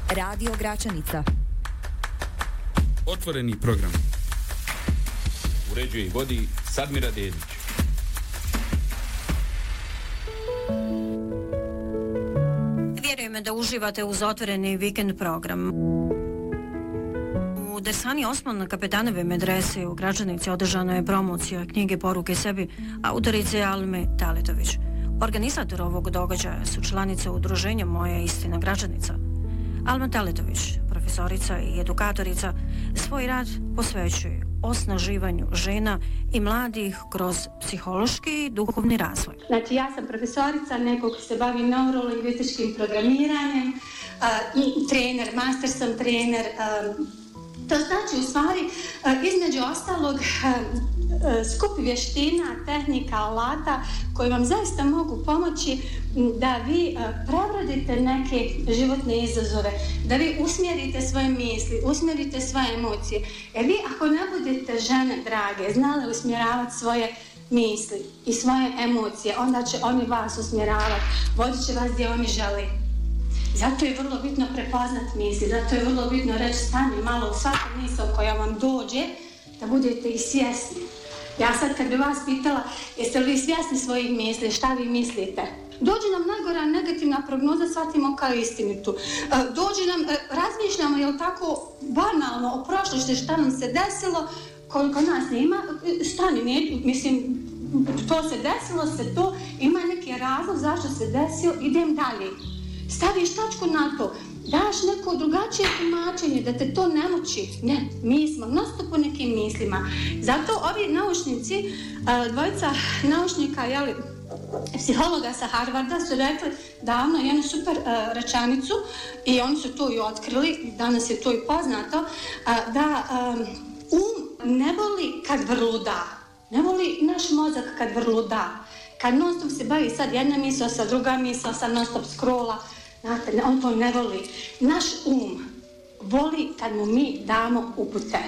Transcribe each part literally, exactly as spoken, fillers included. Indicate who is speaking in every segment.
Speaker 1: Radio Gračanica.
Speaker 2: Otvoreni program. Uređuje i vodi Sadmira Dedić.
Speaker 3: Vjerujem da uživate uz otvoreni vikend program. U Dersani Osman kapetanove medrese u Gračanici održana je promocija knjige Poruke sebi autorice Alme Taletović. Organizator ovog događaja su članice udruženja Moja istina Gračanica. Alma Taletović, profesorica i edukatorica, svoj rad posvećuje osnaživanju žena i mladih kroz psihološki i duhovni razvoj.
Speaker 4: Znači, ja sam profesorica, neko ko se bavi neurolingvističkim programiranjem, uh, trener, master sam trener. Uh, to znači, u stvari, uh, između ostalog, uh, skup vještina, tehnika, alata koji vam zaista mogu pomoći da vi prevladite neke životne izazove, da vi usmjerite svoje misli, usmjerite svoje emocije. Jer vi ako ne budete, žene drage, znali usmjeravati svoje misli i svoje emocije, onda će oni vas usmjeravati, vodit će vas gdje oni žele. Zato je vrlo bitno prepoznati misli, zato je vrlo bitno reći stani malo u svaku misao koja vam dođe, da budete i svjesni. Ja sad kad bi vas pitala, jeste li vi svjesni svojih misli, šta vi mislite? Dođe nam najgora negativna prognoza, shvatimo kao istinitu. Dođe nam, razmišljamo, jel tako, banalno o prošlosti, šta nam se desilo, koliko nas nema, stani, ne, mislim, to se desilo, se to, ima neki razlog zašto se desilo, idem dalje. Staviš tačku na to, daš neko drugačije tumačenje, da te to ne muči. Ne, mi smo nastup po nekim mislima. Zato ovi naučnici, dvojica naučnika, jeli, psihologa sa Harvarda su rekli davno jednu super rečenicu i oni su to i otkrili, danas je to i poznato, da um ne voli kad vrluda, ne voli naš mozak kad vrluda. Kad non stop se bavi sad jedna misao sa druga misao, sa non stop scrolla, znate, on to ne voli. Naš um voli kad mu mi damo upute.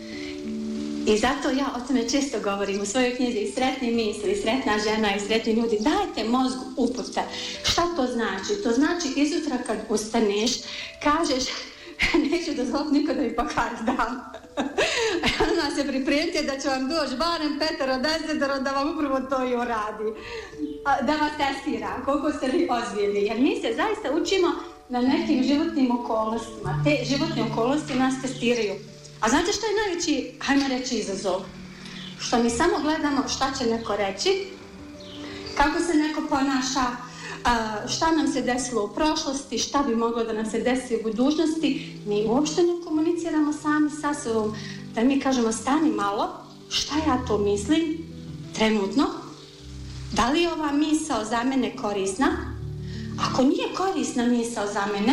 Speaker 4: I zato ja o tome često govorim u svojoj knjizi i sretni misli, i sretna žena i sretni ljudi. Dajte mozgu upute. Šta to znači? To znači izutra kad ustaneš, kažeš neću dozvoliti niko da mi pokvari dan. Ona se pripremite da će vam doći barem petero, desetero da vam upravo to i uradi. Da vas testira koliko ste vi ozbiljni. Jer mi se zaista učimo na nekim životnim okolnostima. Te životne okolnosti nas testiraju. A znate što je najveći, hajmo reći, izazov? Što mi samo gledamo šta će neko reći, kako se neko ponaša, šta nam se desilo u prošlosti, šta bi moglo da nam se desi u budućnosti. Mi uopšte ne komuniciramo sami sa sobom, da mi kažemo stani malo, šta ja to mislim trenutno, da li je ova misao za mene korisna? Ako nije korisna misao za mene,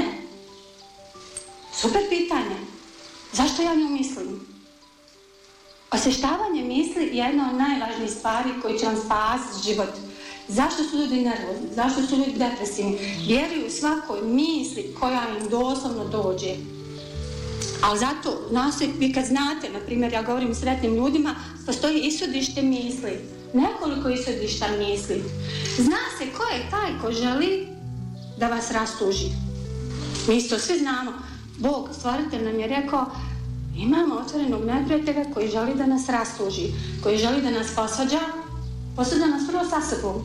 Speaker 4: super pitanje. Zašto ja nju mislim? Osvještavanje misli je jedna od najvažnijih stvari koji će vam spasiti život. Zašto su ljudi nervozni? Zašto su ljudi depresivni? Vjeruju svakoj misli koja im doslovno dođe. Ali zato, nastoji, vi kad znate, na primjer, ja govorim o sretnim ljudima, postoji ishodište misli. Nekoliko ishodišta misli. Zna se ko je taj ko želi da vas rastuži. Mi isto svi znamo. Bog, stvoritelj, nam je rekao, imamo otvorenog neprijatelja koji želi da nas rastuži, koji želi da nas posvađa, posvađa nas prvo sa sobom.